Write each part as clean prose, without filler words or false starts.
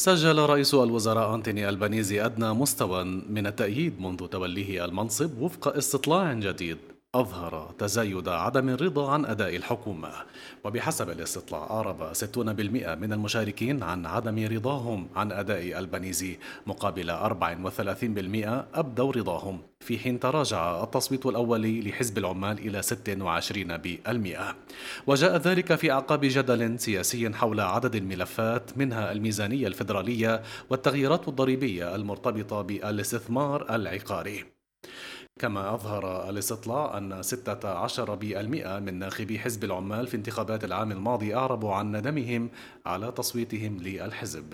سجل رئيس الوزراء أنتوني ألبانيزي أدنى مستوى من التأييد منذ توليه المنصب وفق استطلاع جديد أظهر تزايد عدم الرضا عن أداء الحكومة. وبحسب الاستطلاع أعرب 60% من المشاركين عن عدم رضاهم عن أداء ألبانيزي، مقابل 34% أبدوا رضاهم، في حين تراجع التصويت الأولي لحزب العمال إلى 26%. وجاء ذلك في أعقاب جدل سياسي حول عدد الملفات، منها الميزانية الفيدرالية والتغييرات الضريبية المرتبطة بالاستثمار العقاري. كما أظهر الاستطلاع أن 16% من ناخبي حزب العمال في انتخابات العام الماضي أعربوا عن ندمهم على تصويتهم للحزب.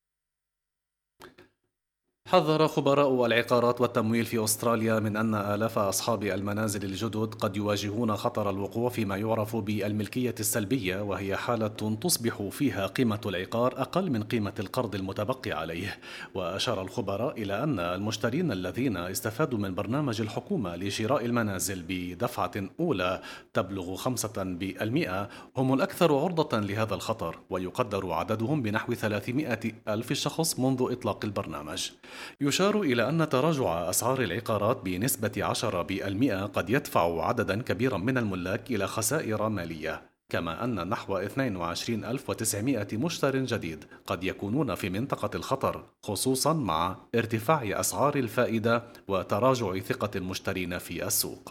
حذر خبراء العقارات والتمويل في أستراليا من أن آلاف أصحاب المنازل الجدد قد يواجهون خطر الوقوع فيما يعرف بالملكية السلبية، وهي حالة تصبح فيها قيمة العقار أقل من قيمة القرض المتبقي عليه. وأشار الخبراء إلى أن المشترين الذين استفادوا من برنامج الحكومة لشراء المنازل بدفعة أولى تبلغ 5% هم الأكثر عرضة لهذا الخطر، ويقدر عددهم بنحو 300 ألف شخص منذ إطلاق البرنامج. يشار إلى أن تراجع أسعار العقارات بنسبة 10% قد يدفع عددا كبيرا من الملاك إلى خسائر مالية، كما أن نحو 22,900 مشتر جديد قد يكونون في منطقة الخطر، خصوصا مع ارتفاع أسعار الفائدة وتراجع ثقة المشترين في السوق.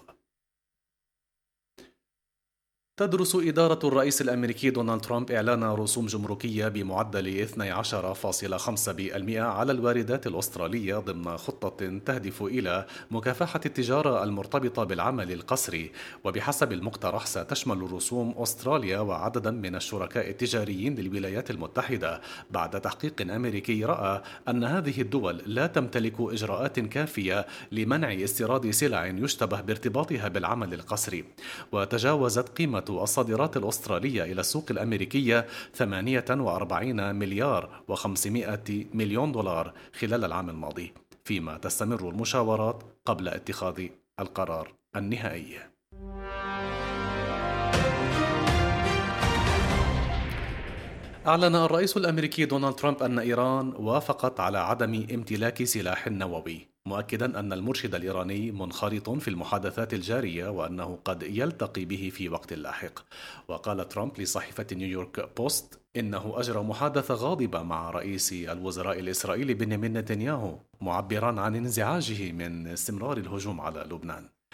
تدرس إدارة الرئيس الأمريكي دونالد ترامب إعلان رسوم جمركية بمعدل 12.5% على الواردات الأسترالية ضمن خطة تهدف إلى مكافحة التجارة المرتبطة بالعمل القسري. وبحسب المقترح ستشمل الرسوم أستراليا وعددا من الشركاء التجاريين للولايات المتحدة، بعد تحقيق أمريكي رأى أن هذه الدول لا تمتلك إجراءات كافية لمنع استيراد سلع يشتبه بارتباطها بالعمل القسري. وتجاوزت قيمة الصادرات الأسترالية إلى السوق الأمريكية 48 مليار و500 مليون دولار خلال العام الماضي، فيما تستمر المشاورات قبل اتخاذ القرار النهائي. أعلن الرئيس الأمريكي دونالد ترامب أن إيران وافقت على عدم امتلاك سلاح نووي، مؤكدا أن المرشد الإيراني منخرط في المحادثات الجارية وأنه قد يلتقي به في وقت لاحق. وقال ترامب لصحيفة نيويورك بوست إنه أجرى محادثة غاضبة مع رئيس الوزراء الإسرائيلي بنيامين نتنياهو، معبرا عن انزعاجه من استمرار الهجوم على لبنان.